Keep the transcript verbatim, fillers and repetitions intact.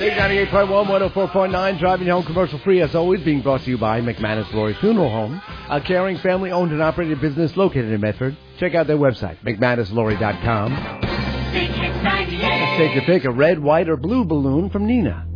Big ninety-eight point one, one oh four point nine, driving you home commercial free as always, being brought to you by McManus Laurie Funeral Home, a caring family-owned and operated business located in Medford. Check out their website, McManus Laurie dot com. Let's take your pick, a red, white, or blue balloon from Nina.